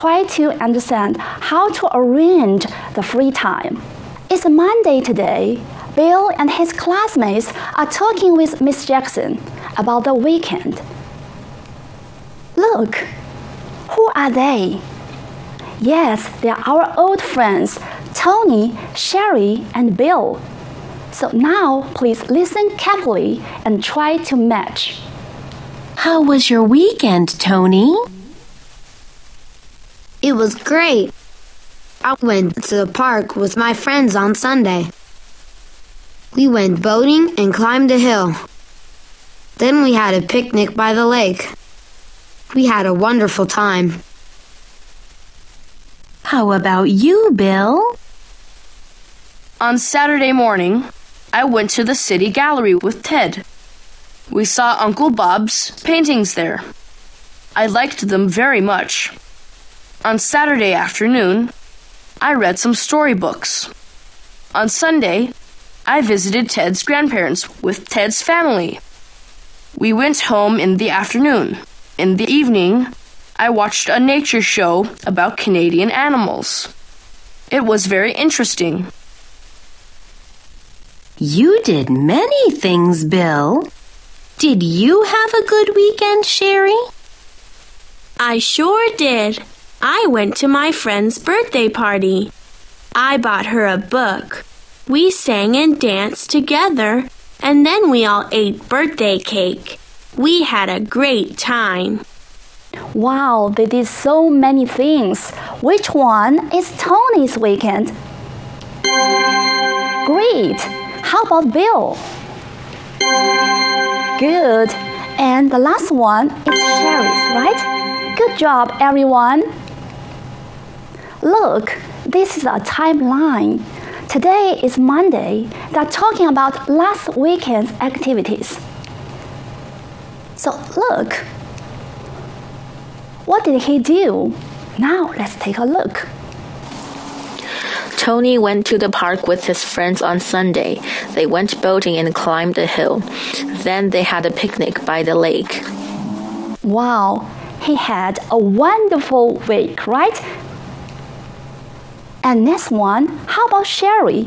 try to understand how to arrange the free time. It's Monday today. Bill and his classmates are talking with Miss Jackson about the weekend. Look, who are they? Yes, they are our old friends, Tony, Sherry, and Bill. So now, please listen carefully and try to match. How was your weekend, Tony? It was great. I went to the park with my friends on Sunday. We went boating and climbed a hill. Then we had a picnic by the lake. We had a wonderful time. How about you, Bill? On Saturday morning, I went to the city gallery with Ted. We saw Uncle Bob's paintings there. I liked them very much. On Saturday afternoon, I read some storybooks. On Sunday, I visited Ted's grandparents with Ted's family. We went home in the afternoon. In the evening, I watched a nature show about Canadian animals. It was very interesting. You did many things, Bill. Did you have a good weekend, Sherry? I sure did. I went to my friend's birthday party. I bought her a book. We sang and danced together, and then we all ate birthday cake. We had a great time. Wow, they did so many things. Which one is Tony's weekend? Great! How about Bill? Good. And the last one is Sherry's, right? Good job, everyone. Look, this is a timeline. Today is Monday. They're talking about last weekend's activities. So look, what did he do? Now let's take a look. Tony went to the park with his friends on Sunday. They went boating and climbed a hill. Then they had a picnic by the lake. Wow, he had a wonderful week, right? And next one, how about Sherry?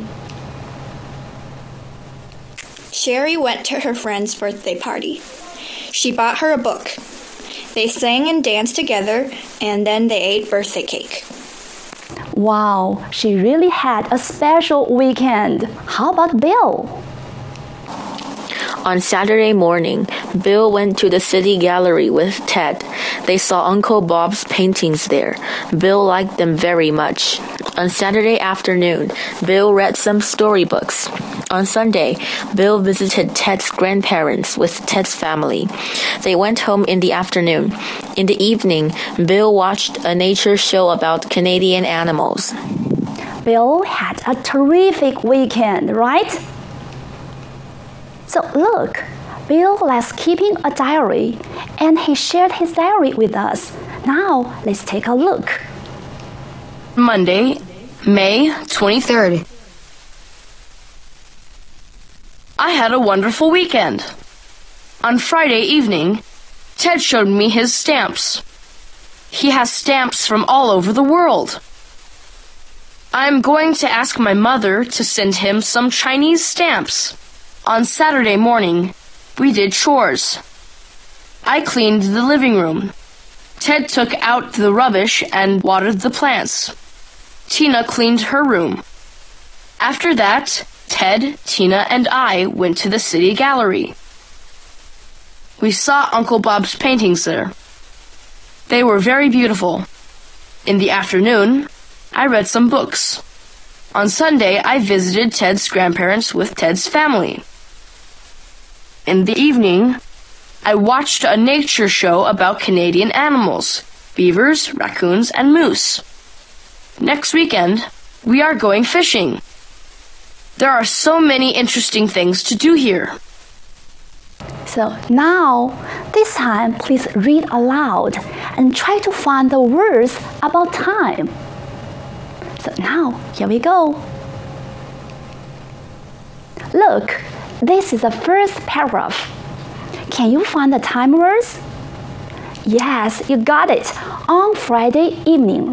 Sherry went to her friend's birthday party. She bought her a book. They sang and danced together, and then they ate birthday cake. Wow, she really had a special weekend. How about Bill? On Saturday morning, Bill went to the city gallery with Ted. They saw Uncle Bob's paintings there. Bill liked them very much. On Saturday afternoon, Bill read some storybooks. On Sunday, Bill visited Ted's grandparents with Ted's family. They went home in the afternoon. In the evening, Bill watched a nature show about Canadian animals. Bill had a terrific weekend, right? So look, Bill likes keeping a diary, and he shared his diary with us. Now, let's take a look. Monday, May 23rd. I had a wonderful weekend. On Friday evening, Ted showed me his stamps. He has stamps from all over the world. I'm going to ask my mother to send him some Chinese stamps. On Saturday morning, we did chores. I cleaned the living room. Ted took out the rubbish and watered the plants. Tina cleaned her room. After that, Ted, Tina, and I went to the city gallery. We saw Uncle Bob's paintings there. They were very beautiful. In the afternoon, I read some books. On Sunday, I visited Ted's grandparents with Ted's family. In the evening, I watched a nature show about Canadian animals, beavers, raccoons, and moose. Next weekend, we are going fishing. There are so many interesting things to do here. So now, this time, please read aloud and try to find the words about time. So now, here we go. Look, this is the first paragraph. Can you find the time words? Yes, you got it. On Friday evening,